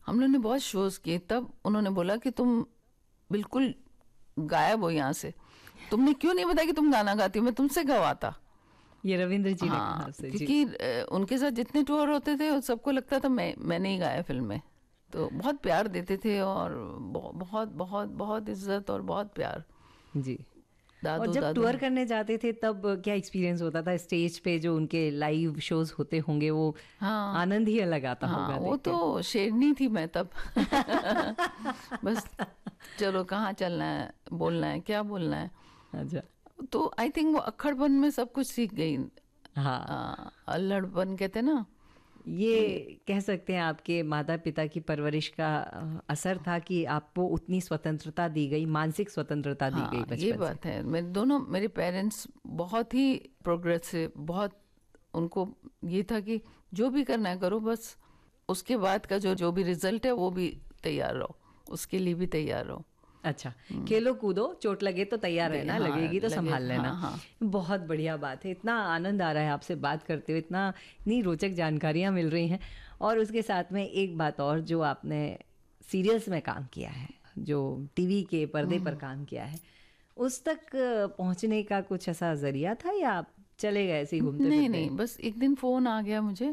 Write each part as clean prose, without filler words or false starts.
हम लोग ने बहुत शोज़ किए, तब उन्होंने बोला कि तुम बिल्कुल गायब हो यहाँ से, तुमने क्यों नहीं बताया कि तुम गाना गाती हो, मैं तुमसे गवाता। ये रविंद्र जी ने कहा हाँ, आपसे जी। क्योंकि उनके साथ जितने टूर होते थे सबको लगता था मैंने ही गाया फिल्म में। तो बहुत प्यार देते थे और बहुत बहुत बहुत इज्जत और बहुत प्यार। जी। और दादू जब दादू टूर करने जाते थे तब क्या एक्सपीरियंस होता था? स्टेज पे जो उनके लाइव शोज होते होंगे वो हाँ आनंद ही अलग आता हाँ, होगा वो देख तो शेरनी थी मैं तब। के। बस चलो कहाँ चलना है, बोलना है, क्या बोलना है। अच्छा। तो आई थिंक वो अक्खड़पन में सब कुछ सीख गई। हाँ, अल्लड़पन कहते ना कि ये कह सकते हैं आपके माता पिता की परवरिश का असर था कि आपको उतनी स्वतंत्रता दी गई, मानसिक स्वतंत्रता दी गई हाँ ये बचपन से। बात है। मेरे पेरेंट्स बहुत ही प्रोग्रेसिव, बहुत, उनको ये था कि जो भी करना है करो, बस उसके बाद का जो भी रिजल्ट है वो भी तैयार रहो, उसके लिए भी तैयार रहो। अच्छा, खेलो कूदो, चोट लगे तो तैयार रहना, हाँ लगेगी तो लगे, संभाल लेना। हाँ हाँ। बहुत बढ़िया बात है, इतना आनंद आ रहा है आपसे बात करते हुए, इतनी रोचक जानकारियाँ मिल रही हैं। और उसके साथ में एक बात और, जो आपने सीरियल्स में काम किया है, जो टीवी के पर्दे पर काम किया है, उस तक पहुंचने का कुछ ऐसा जरिया था या आप चले गए ऐसे ही घूमते नहीं फिरते? नहीं, बस एक दिन फोन आ गया मुझे,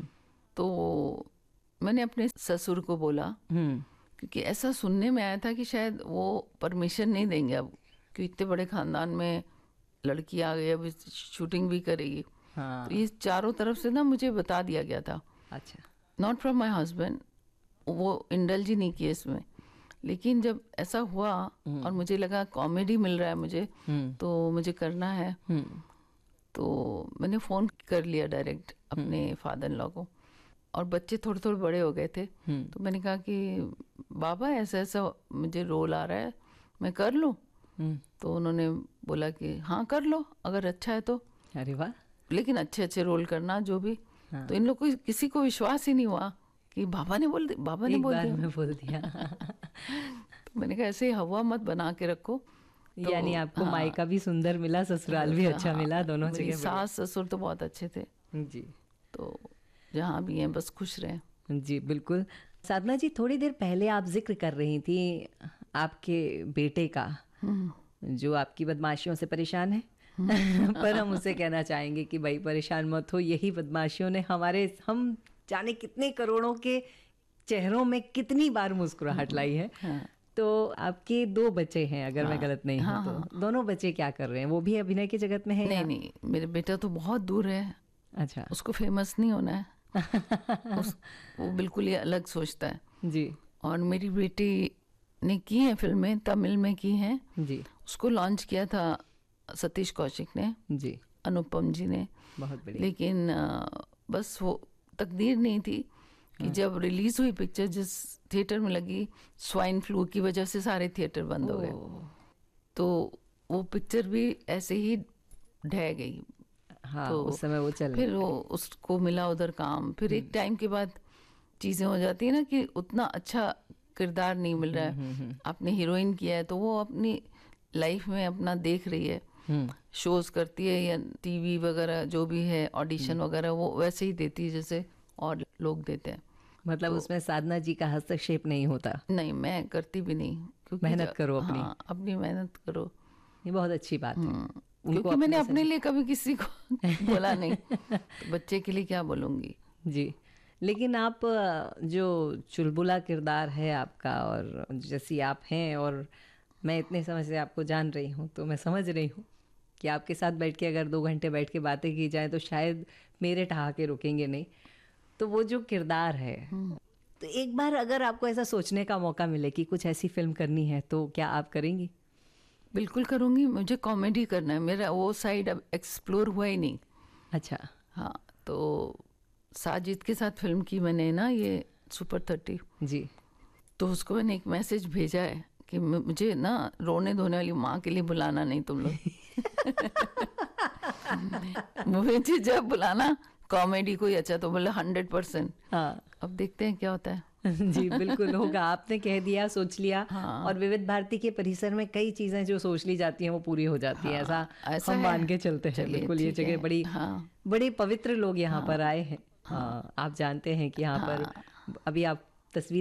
तो मैंने अपने ससुर को बोला, क्योंकि ऐसा सुनने में आया था कि शायद वो परमिशन नहीं देंगे अब, क्योंकि इतने बड़े खानदान में लड़की आ गई, अब शूटिंग भी करेगी। हाँ। तो ये चारों तरफ से ना मुझे बता दिया गया था। अच्छा। नॉट फ्रॉम माई हस्बैंड, वो इंडल्ज ही नहीं किए इसमें। लेकिन जब ऐसा हुआ और मुझे लगा कॉमेडी मिल रहा है मुझे, तो मुझे करना है, तो मैंने फ़ोन कर लिया डायरेक्ट अपने फादर इन लॉ को। और बच्चे थोड़े थोड़े बड़े हो गए थे, तो मैंने कहा कि बाबा ऐसा ऐसा मुझे रोल आ रहा है, मैं कर लूँ? तो उन्होंने बोला कि हाँ कर लो, अगर अच्छा है तो। अरे वाह। लेकिन अच्छे अच्छे रोल करना जो भी। हाँ। तो इन लोग को किसी को विश्वास ही नहीं हुआ कि बाबा ने बोल एक बार दिया। में बोल दिया। तो मैंने कहा ऐसे हवा मत बना के रखो। तो यानी आपको हाँ, मायका भी सुंदर मिला, ससुराल भी अच्छा हाँ, मिला, दोनों मेरी जगह बढ़िया। सास ससुर तो बहुत अच्छे थे। जी। तो जहाँ भी हैं बस खुश रहें। जी बिल्कुल। साधना जी, थोड़ी देर पहले आप जिक्र कर रही थी आपके बेटे का, जो आपकी बदमाशियों से परेशान है। पर हम उसे कहना चाहेंगे कि भाई परेशान मत हो, यही बदमाशियों ने हम जाने कितने करोड़ों के चेहरों में कितनी बार मुस्कुराहट लाई है। हाँ तो आपके 2 बच्चे हैं अगर मैं हाँ गलत नहीं हूँ हाँ तो। हाँ। दोनों बच्चे क्या कर रहे हैं? वो भी अभिनय की जगत में है नहीं या? नहीं, मेरे बेटा तो बहुत दूर है, अच्छा। उसको फेमस नहीं होना है। वो बिल्कुल ही अलग सोचता है। जी। और मेरी बेटी ने की हैं फिल्में, तमिल में की हैं। जी। उसको लॉन्च किया था सतीश कौशिक ने, जी। अनुपम जी ने। बहुत बढ़िया। लेकिन बस वो तकदीर नहीं थी कि जब रिलीज हुई पिक्चर, जिस थिएटर में लगी, स्वाइन फ्लू की वजह से सारे थिएटर बंद हो गए। तो वो पिक्चर भी ऐसे ही ढह गई। हाँ, तो उस समय वो चल फिर नहीं वो पाई। उसको मिला उधर काम, फिर एक टाइम के बाद चीज़ें हो जाती है ना कि उतना अच्छा किरदार नहीं मिल रहा है। आपने हीरोइन किया है तो वो अपनी लाइफ में अपना देख रही है, शोज करती है या टीवी वगैरह जो भी है, ऑडिशन वगैरह वो वैसे ही देती है जैसे और लोग देते हैं। मतलब तो उसमें साधना जी का हस्तक्षेप नहीं होता। नहीं, मैं करती भी नहीं, क्योंकि मेहनत करो अपनी। हाँ, अपनी मेहनत करो। ये बहुत अच्छी बात है। उनको क्योंकि मैंने अपने अपने लिए कभी किसी को बोला नहीं, तो बच्चे के लिए क्या बोलूँगी। जी। लेकिन आप जो चुलबुला किरदार है आपका, और जैसी आप हैं, और मैं इतने समय से आपको जान रही हूँ, तो मैं समझ रही हूँ कि आपके साथ बैठ के अगर 2 घंटे बैठ के बातें की जाए तो शायद मेरे ठहाके रुकेंगे नहीं। तो वो जो किरदार है, तो एक बार अगर आपको ऐसा सोचने का मौका मिले कि कुछ ऐसी फिल्म करनी है, तो क्या आप करेंगी? बिल्कुल करूँगी। मुझे कॉमेडी करना है, मेरा वो साइड अब एक्सप्लोर हुआ ही नहीं। अच्छा। हाँ, तो साजिद के साथ फिल्म की मैंने ना, ये सुपर 30। जी। तो उसको मैंने एक मैसेज भेजा है कि मुझे ना रोने धोने वाली माँ के लिए बुलाना नहीं तुम लोग। मुझे जब बुलाना कॉमेडी कोई अच्छा, तो बोले 100%। हाँ। अब देखते हैं क्या होता है। जी बिल्कुल होगा। आपने कह दिया, सोच लिया। हाँ। और विविध भारती के परिसर में कई चीजें जो सोच ली जाती हैं वो पूरी हो जाती हैं। हाँ, ऐसा हम है। मान के चलते हैं। चलिए बिल्कुल, ये ठीक जगह है। बड़ी हाँ बड़े पवित्र लोग यहाँ हाँ पर आए हैं। हाँ आप जानते हैं कि यहाँ पर हाँ। अभी आप तस्वीर